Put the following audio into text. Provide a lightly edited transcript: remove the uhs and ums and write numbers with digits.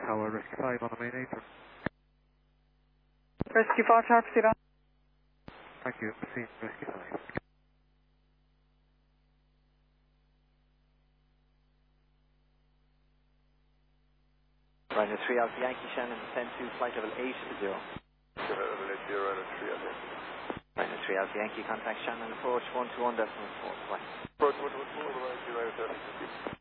Tower, Rescue 5 on the main apron. Rescue 4, Tower, proceed on. Thank you, proceed, Rescue 5. Ryanair 3 Alpha Yankee Shannon, 10-2, flight level 8 to 0. Ryanair 3 Alpha Yankee, contact Shannon, approach 121.45. Approach 121, Ryanair 3.